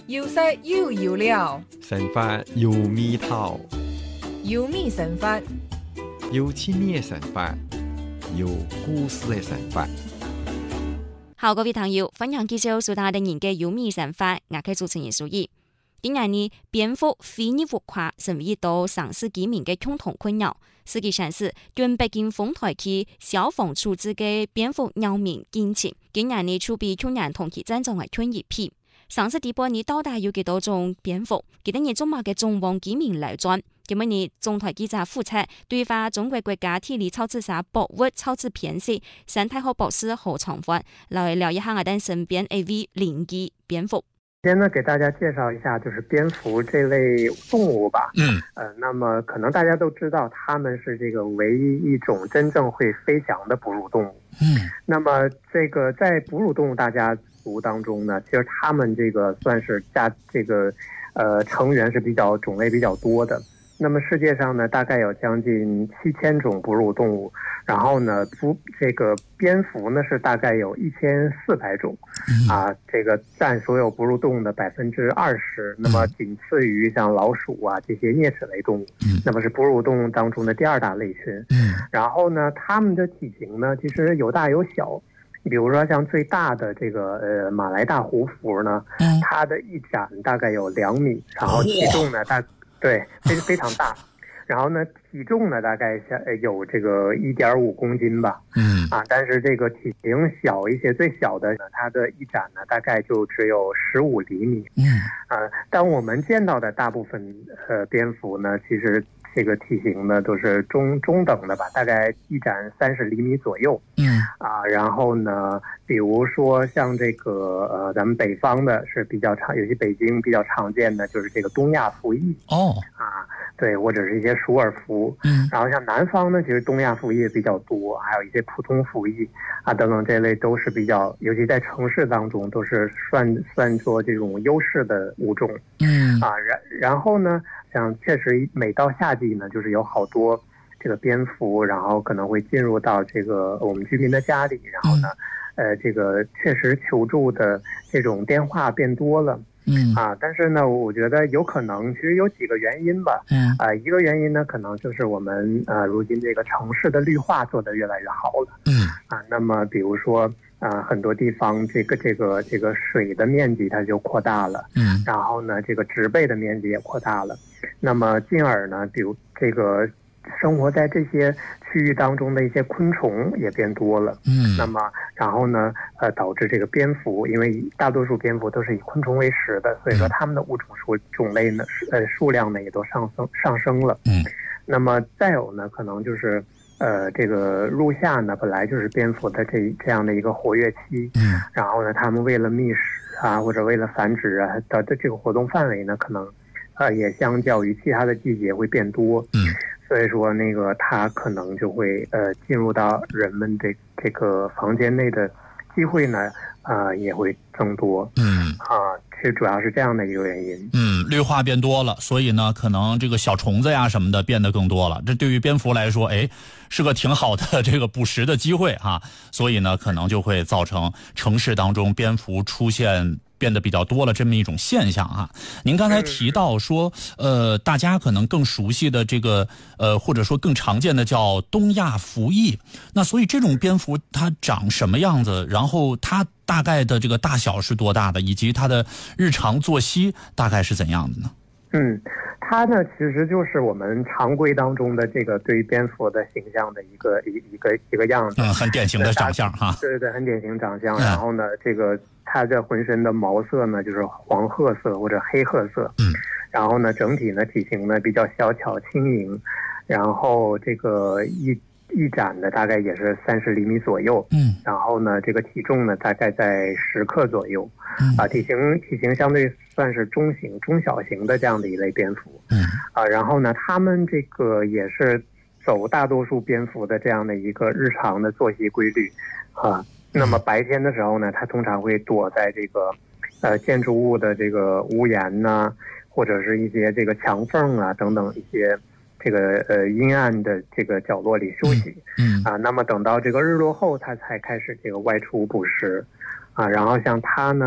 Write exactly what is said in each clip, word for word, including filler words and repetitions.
有色又有料， 神法有味道， 有味神法， 有趣的神法，有故事的神法。 好，各位朋友，分享繼續數大嘅人嘅有味神法，我係主持人蘇怡。今日呢，蝙蝠非你勿跨成為一道上世紀民嘅共同困擾。世紀上市，對北京豐台區消防處置嘅蝙蝠擾民警情，今日呢，處比去年同期增長為吞一倍。上次地波呢，到底有幾多種蝙蝠？記得你中馬嘅中王幾名來轉。今日呢，中台記者負責對話中國國家地理草字社博物草字編輯生態學博士何長歡來聊一下我哋身邊 A V 靈機蝙蝠。 先呢，給大家介紹一下，就是蝙蝠這類動物吧。嗯，呃，那麼可能大家都知道，它們是這個唯一一種真正會飛翔的哺乳動物。嗯，那麼這個在哺乳動物大家族當中呢，其實它們這個算是家這個呃成員是比較種類比較多的。那麼世界上呢，大概有將近七千種哺乳動物，然後呢，不，這個蝙蝠呢是大概有一千四百種，啊，這個佔所有哺乳動物的百分之二十，那麼僅次於像老鼠啊這些啮齒類動物，那麼是哺乳動物當中的第二大類群。然後呢，它們的體型呢，其實有大有小。比如說像最大的這個呃馬來大狐蝠呢，它的一展大概有兩米，然後體重呢大對非非常大，然後呢體重呢大概有這個一點五公斤吧，嗯啊，但是這個體型小一些，最小的呢，它的一展呢大概就只有十五厘米，嗯啊，但我們見到的大部分呃蝙蝠呢，其實這個體型呢都是中中等的吧，大概一展三十厘米左右。嗯啊，然後呢，比如說像這個呃，咱們北方的是比較常，尤其北京比較常見的就是這個東亞蝠翼。哦啊，對，或者是一些鼠耳蝠。嗯，然後像南方呢，其實東亞蝠翼比較多，還有一些普通蝠翼啊等等這類都是比較，尤其在城市當中都是算算作這種優勢的物種。嗯啊，然然後呢，像確實每到夏季呢，就是有好多這個蝙蝠，然後可能會進入到這個我們居民的家裡，然後呢，呃，這個確實求助的這種電話變多了。嗯啊，但是呢，我覺得有可能其實有幾個原因吧。嗯啊，一個原因呢，可能就是我們呃如今這個城市的綠化做得越來越好了。嗯啊，那麼比如說啊，很多地方這個這個這個水的面積它就擴大了。嗯，然後呢，這個植被的面積也擴大了。那麼進而呢，比如這個生活在這些區域當中的一些昆蟲也變多了。嗯，那麼然後呢，呃，導致這個蝙蝠，因為大多數蝙蝠都是以昆蟲為食的，所以說它們的物種數種類呢，呃，數量呢也都上升上升了。嗯，那麼再有呢，可能就是呃，這個入夏呢，本來就是蝙蝠的這這樣的一個活躍期。嗯，然後呢，它們為了覓食啊，或者為了繁殖啊的的這個活動範圍呢，可能呃也相較於其他的季節會變多。嗯。所以說，那個它可能就會呃進入到人們的這個房間內的機會呢，啊、呃、也會增多。嗯啊，其實主要是這樣的一個原因。 嗯，綠化變多了，所以呢，可能這個小蟲子呀什麼的變得更多了。這對於蝙蝠來說，哎，是個挺好的這個捕食的機會哈。所以呢，可能就會造成城市當中蝙蝠出現變得比較多了這麼一種現象啊。您剛才提到說，呃，大家可能更熟悉的這個，呃，或者說更常見的叫東亞蝠翼。那所以這種蝙蝠它長什麼樣子？然後它大概的這個大小是多大的？以及它的日常作息大概是怎樣的呢？ 嗯，它呢其實就是我們常規當中的這個對於蝙蝠的形象的一個一一個一個樣子。嗯，很典型的長相哈。對對對，很典型長相。嗯、然後呢，這個它的渾身的毛色呢就是黃褐色或者黑褐色。嗯。然後呢，整體呢體型呢比較小巧輕盈，然後這個一一展呢大概也是三十厘米左右。嗯。然後呢，這個體重呢大概在十克左右。嗯。啊，體型體型相對算是中型、中小型的這樣的一類蝙蝠。嗯。啊，然後呢，它們這個也是走大多數蝙蝠的這樣的一個日常的作息規律。啊，那麼白天的時候呢，它通常會躲在這個呃建築物的這個屋檐吶，或者是一些這個牆縫啊等等一些這個呃陰暗的這個角落裡休息。嗯。啊，那麼等到這個日落後，它才開始這個外出捕食。啊，然後像它呢，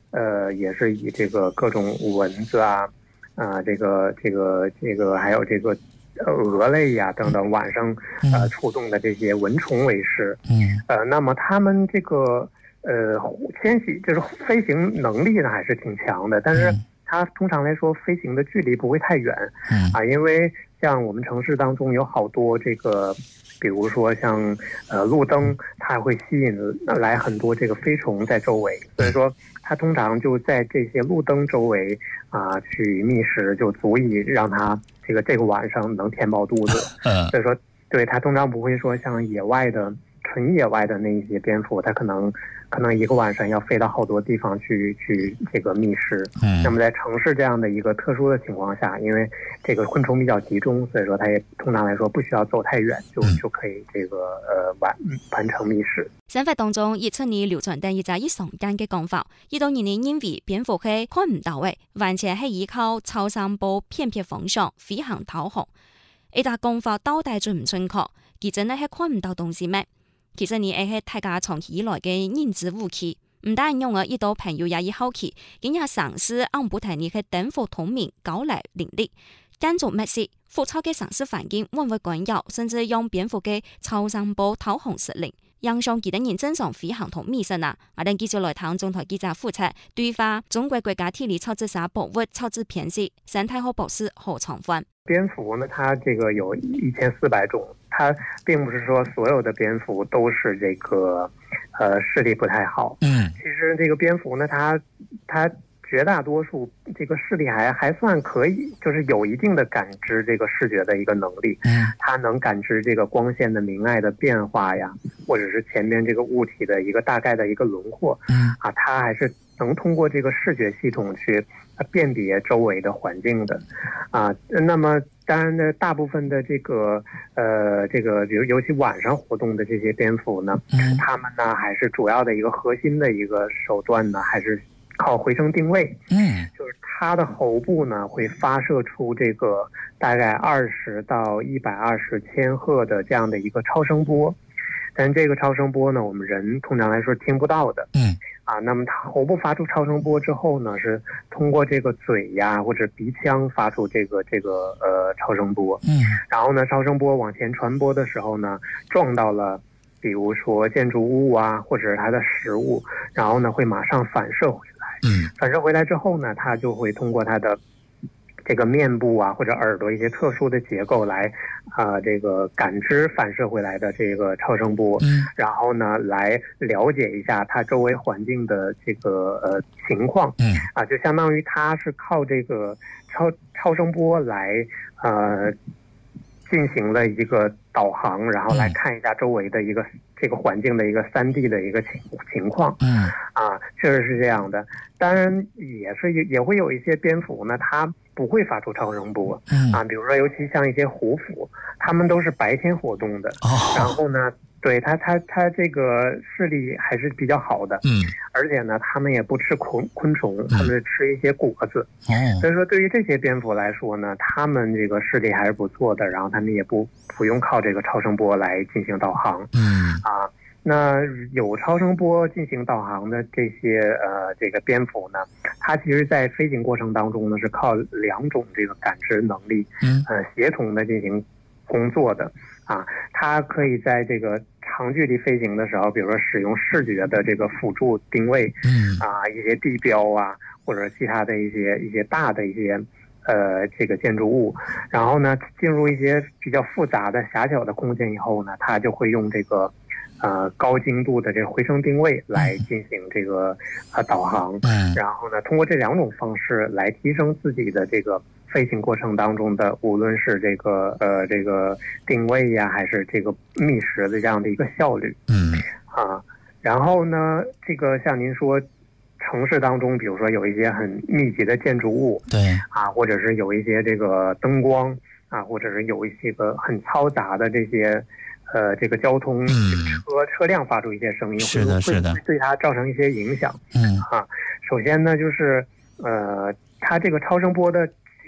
呃，也是以这个各种蚊子啊，啊、呃，这个这个这个还有这个蛾类呀、啊、等等晚上呃出动的这些蚊虫为食。嗯，呃，那么它们这个呃迁徙就是飞行能力呢还是挺强的，但是它通常来说飞行的距离不会太远。嗯啊，因为像我们城市当中有好多这个。比如说像呃路灯，它会吸引来很多这个飞虫在周围，所以说它通常就在这些路灯周围啊、呃、去觅食，就足以让它这个这个晚上能填饱肚子。嗯，所以说对它通常不会说像野外的纯野外的那一些蝙蝠，它可能可能一个晚上要飞到好多地方去去这个觅食。嗯，那么在城市这样的一个特殊的情况下，因为这个昆虫比较集中，所以说它也通常来说不需要走太远，就、嗯、就可以这个呃完完成觅食。 想法當中，熱出年流傳第一隻以常見嘅講法，遇到年年認為蝙蝠係看唔到嘅，完全係依靠超聲波偏僻方向飛行投降。呢隻講法到底準唔準確？其實呢係看唔到東西咩？其實呢係大家長期以來嘅認知誤區。唔單用啊，遇到朋友也以好奇，今日嘗試按不睇呢係蝙蝠同名搞嚟凌厲，間做乜事？復操嘅城市環境會唔會干擾，甚至用蝙蝠嘅超聲波投降失靈，影響其他人正常飛行同覓食啊！我哋繼續來談中台記者負責對話中國國家地理超知識博物超知編輯沈太后博士何長歡。 蝙蝠呢，它這個有一千四百種，它並不是說所有的蝙蝠都是這個，呃，視力不太好。嗯，其實這個蝙蝠呢，它它絕大多數這個視力還還算可以，就是有一定的感知這個視覺的一個能力。嗯，它能感知這個光線的明暗的變化呀，或者是前面這個物體的一個大概的一個輪廓。嗯，啊，它還是能通過這個視覺系統去辨別周圍的環境的，啊，那麼當然呢，大部分的這個，呃，這個，比如尤其晚上活動的這些蝙蝠呢，嗯，它們呢還是主要的一個核心的一個手段呢，還是靠回聲定位，嗯，就是它的喉部呢會發射出這個大概二十到一百二十千赫的這樣的一個超聲波，但這個超聲波呢，我們人通常來說聽不到的，嗯。啊，那麼它喉部發出超聲波之後呢，是通過這個嘴呀或者鼻腔發出這個這個呃超聲波。嗯。然後呢，超聲波往前傳播的時候呢，撞到了，比如說建築物啊，或者是它的食物，然後呢會馬上反射回來。嗯。反射回來之後呢，它就會通過它的這個面部啊或者耳朵一些特殊的結構來啊、呃、這個感知反射回來的這個超聲波，嗯，然後呢來了解一下它周圍環境的這個呃情況，嗯，啊就相當於它是靠這個超超聲波來呃進行了一個導航，然後來看一下周圍的一個這個環境的一個三 D 的一個情情況，嗯，啊確實是這樣的。當然也是也會有一些蝙蝠呢，它不會發出超聲波，嗯啊，比如說尤其像一些虎蝠，它們都是白天活動的，哦，然後呢，對它它它這個視力還是比較好的，嗯，而且呢，它們也不吃昆昆蟲，它們吃一些果子，嗯，所以說對於這些蝙蝠來說呢，它們這個視力還是不錯的，然後它們也不不用靠這個超聲波來進行導航，嗯啊。那有超聲波進行導航的這些呃這個蝙蝠呢，它其實在飛行過程當中呢是靠兩種這個感知能力，嗯，呃協同的進行工作的啊。它可以在這個長距離飛行的時候，比如說使用視覺的這個輔助定位，嗯啊一些地標啊或者其他的一些一些大的一些呃這個建築物，然後呢進入一些比較複雜的狹小的空間以後呢，它就會用這個。呃，高精度的這個回聲定位來進行這個呃導航，嗯，然後呢，通過這兩種方式來提升自己的這個飛行過程當中的，無論是這個呃這個定位呀，還是這個覓食的這樣的一個效率，嗯，啊，然後呢，這個像您說，城市當中，比如說有一些很密集的建築物，對，啊，或者是有一些這個燈光啊，或者是有一些個很嘈雜的這些。呃，這個交通車、嗯、車輛發出一些聲音， 是的，是的， 會對它造成一些影響。嗯，啊，首先呢，就是呃，它這個超聲波的，其實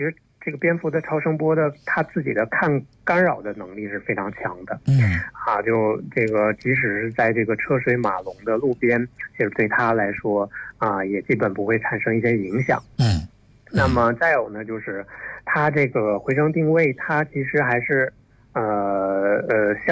这个蝙蝠的超声波的它自己的抗干扰的能力是非常强的。 嗯， 啊，就这个即使是在这个车水马龙的路边，其实对它来说啊，也基本不会产生一些影响。 嗯， 那么再有呢，就是它这个回声定位，它其实还是呃呃。